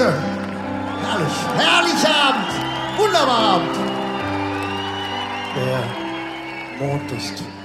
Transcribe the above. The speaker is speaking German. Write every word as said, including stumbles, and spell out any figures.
Dankeschön. Herrlich. Herrlicher Abend. Wunderbarer Abend. Der Mond ist